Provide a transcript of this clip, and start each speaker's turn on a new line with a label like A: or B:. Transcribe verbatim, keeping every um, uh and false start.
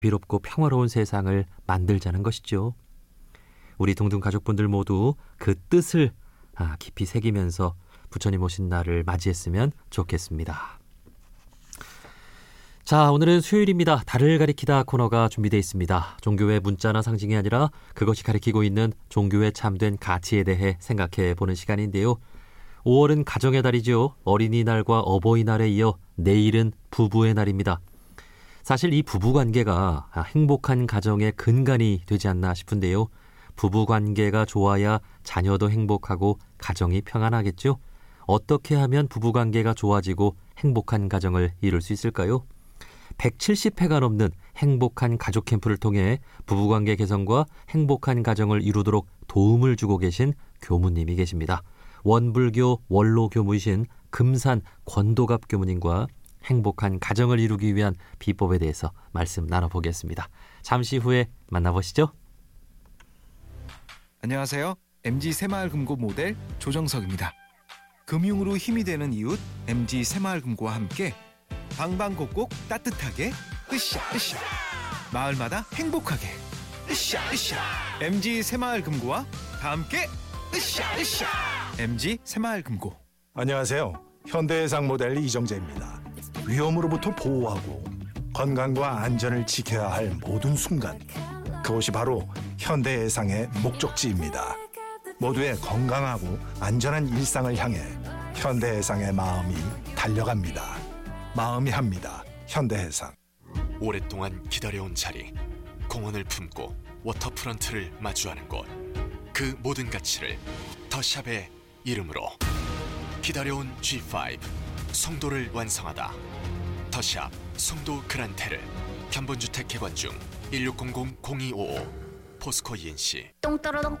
A: 비롭고 평화로운 세상을 만들자는 것이죠. 우리 둥둥 가족분들 모두 그 뜻을 깊이 새기면서 부처님 오신 날을 맞이했으면 좋겠습니다. 자, 오늘은 수요일입니다. 달을 가리키다 코너가 준비되어 있습니다. 종교의 문자나 상징이 아니라 그것이 가리키고 있는 종교의 참된 가치에 대해 생각해 보는 시간인데요. 오월은 가정의 달이죠. 어린이날과 어버이날에 이어 내일은 부부의 날입니다. 사실 이 부부관계가 행복한 가정의 근간이 되지 않나 싶은데요. 부부관계가 좋아야 자녀도 행복하고 가정이 평안하겠죠. 어떻게 하면 부부관계가 좋아지고 행복한 가정을 이룰 수 있을까요? 백칠십 회가 넘는 행복한 가족 캠프를 통해 부부관계 개선과 행복한 가정을 이루도록 도움을 주고 계신 교무님이 계십니다. 원불교 원로 교무이신 금산 권도갑 교무님과 행복한 가정을 이루기 위한 비법에 대해서 말씀 나눠보겠습니다. 잠시 후에 만나보시죠.
B: 안녕하세요. 엠지 새마을금고 모델 조정석입니다. 금융으로 힘이 되는 이웃 엠지 새마을금고와 함께 방방곡곡 따뜻하게 으쌰 으쌰 마을마다 행복하게 으쌰 으쌰 엠지 새마을금고와 다 함께 으쌰 으쌰 엠지 새마을금고.
C: 안녕하세요. 현대해상 모델 이정재입니다. 위험으로부터 보호하고 건강과 안전을 지켜야 할 모든 순간, 그것이 바로 현대해상의 목적지입니다. 모두의 건강하고 안전한 일상을 향해 현대해상의 마음이 달려갑니다. 마음이 합니다. 현대해상.
D: 오랫동안 기다려온 자리, 공원을 품고 워터프런트를 마주하는 곳, 그 모든 가치를 더샵의 이름으로 기다려온 지 파이브 송도를 완성하다. 더샵 송도 그란테르, 견본주택 개관 중 일육공공 공이오오 포스코 이엔씨.
E: 똥 떨어덩